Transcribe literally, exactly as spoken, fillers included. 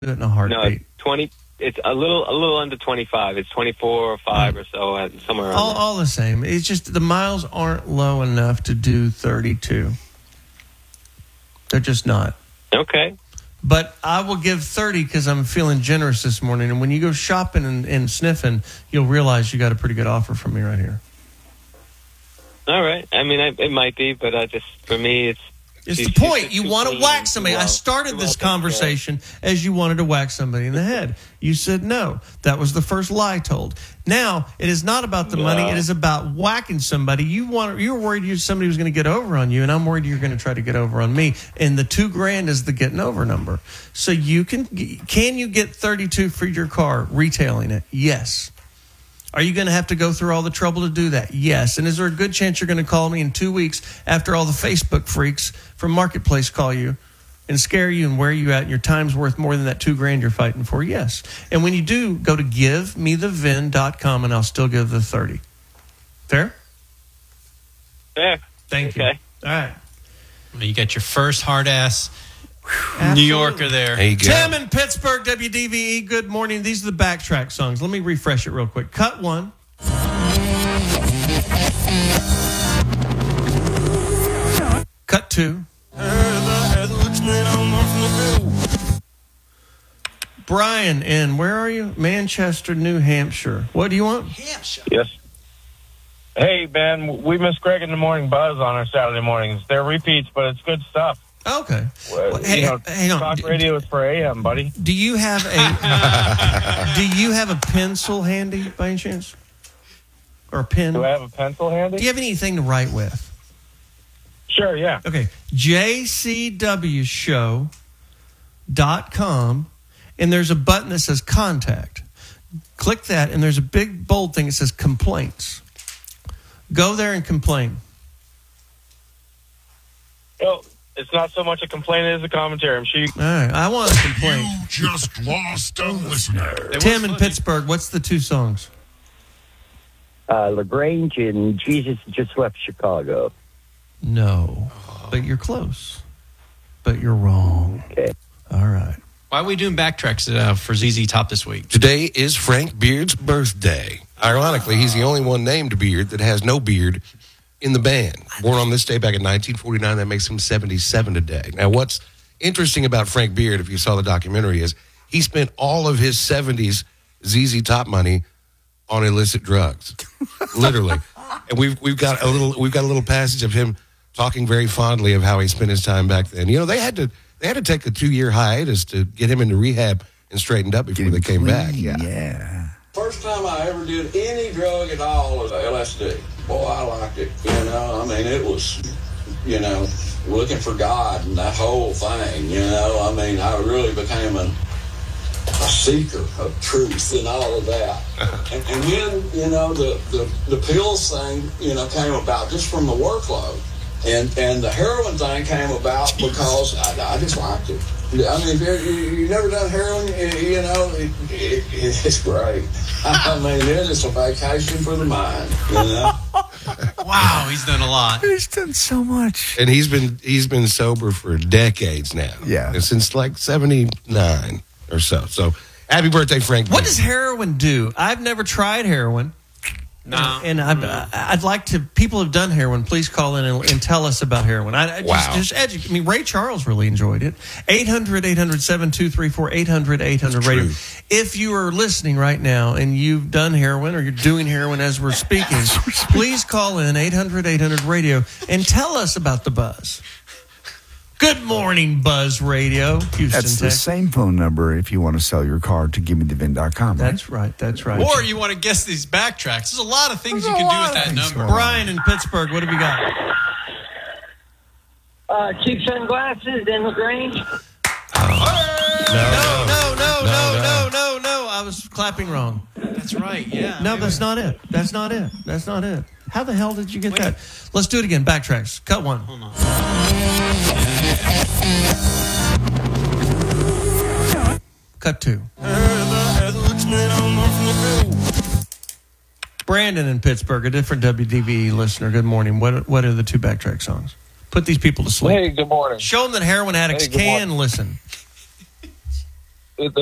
Do it in a heartbeat. No, it's twenty. It's a little, a little under twenty-five. It's twenty-four or five or so, uh, somewhere around all, there. all the same. It's just the miles aren't low enough to do thirty-two. They're just not. Okay. But I will give thirty because I'm feeling generous this morning. And when you go shopping and, and sniffing, you'll realize you got a pretty good offer from me right here. All right. I mean, I, it might be, but I just, for me, it's. It's she's, the point. she's You too want to clean, whack somebody. well, I started this well conversation as you wanted to whack somebody in the head. You said no. That was the first lie told. Now, it is not about the no. money. It is about whacking somebody. You want. You were worried you somebody was going to get over on you, and I'm worried you're going to try to get over on me. And the two grand is the getting over number. So you can. Can you get thirty-two for your car retailing it? Yes. Are you going to have to go through all the trouble to do that? Yes. And is there a good chance you're going to call me in two weeks after all the Facebook freaks from Marketplace call you and scare you and wear you out and your time's worth more than that two grand you're fighting for? Yes. And when you do, go to give me the vin dot com and I'll still give the thirty. Fair? Fair. Thank okay. you. All right. Well, you got your first hard-ass Absolutely. New Yorker there. There you go. Tim in Pittsburgh, W D V E, good morning. These are the backtrack songs. Let me refresh it real quick. Cut one. Cut two. Brian in, where are you? Manchester, New Hampshire. What do you want? Hampshire. Yes. Hey, Ben, we miss Greg in the Morning Buzz on our Saturday mornings. They're repeats, but it's good stuff. Okay. Well, Well, hey, you know, hang on. Talk radio is for A M, buddy. Do you have a Do you have a pencil handy by any chance? Or a pen? Do I have a pencil handy? Do you have anything to write with? Sure, yeah. Okay. J C W show dot com, and there's a button that says contact. Click that, and there's a big bold thing that says complaints. Go there and complain. Well, it's not so much a complaint as a commentary. I'm sure you... All right. I want a complaint. You just lost a listener. Tim in Pittsburgh, what's the two songs? Uh, LaGrange and Jesus Just Left Chicago. No, but you're close. But you're wrong. Okay. All right. Why are we doing backtracks uh, for Z Z Top this week? Today is Frank Beard's birthday. Ironically, he's the only one named Beard that has no beard in the band. Born on this day back in nineteen forty-nine, that makes him seventy-seven today. Now, what's interesting about Frank Beard, if you saw the documentary, is he spent all of his seventies Z Z Top money on illicit drugs, literally. And we've we've got a little we've got a little passage of him talking very fondly of how he spent his time back then. You know, they had to they had to take a two year hiatus to get him into rehab and straightened up before they came back. Yeah. yeah. First time I ever did any drug at all was L S D. Boy, I liked it. You know, I mean, it was, you know, looking for God and that whole thing. You know, I mean, I really became a, a seeker of truth and all of that. And, and then, you know, the, the, the pills thing, you know, came about just from the workload. And and the heroin thing came about because I, I just liked it. I mean, if you, you never done heroin, you, you know, it, it, it's great. I mean, it is a vacation for the mind, you know. Wow, he's done a lot. He's done so much. And he's been he's been sober for decades now. Yeah. Since like seventy-nine or so. So happy birthday, Frank. What does heroin do? I've never tried heroin. No. And I'd, I'd like to, people have done heroin. Please call in and, and tell us about heroin. I, I just, Wow. just educate. I mean, Ray Charles really enjoyed it. eight hundred, eight hundred, seven two three four, eight hundred, eight hundred radio. If you are listening right now and you've done heroin or you're doing heroin as we're speaking, please call in eight hundred, eight hundred radio and tell us about the buzz. Good morning, Buzz Radio, Houston, That's the Texas. same phone number if you want to sell your car to give me the vin dot com. Right? That's right. That's right. Or you want to guess these backtracks. There's a lot of things There's you a can do lot with of that things number. going on. Brian in Pittsburgh, what have we got? Uh, cheap sunglasses in LaGrange. No, no, no, no, no, no, no, no. I was clapping wrong. That's right, yeah. No, that's not it. That's not it. That's not it. How the hell did you get that? Let's do it again. Backtracks. Cut one. Hold on. Cut two. Brandon in Pittsburgh, a different W D V E listener. Good morning. What What are the two backtrack songs? Put these people to sleep. Hey, good morning. Show them that heroin addicts Hey, good can morning. listen. it,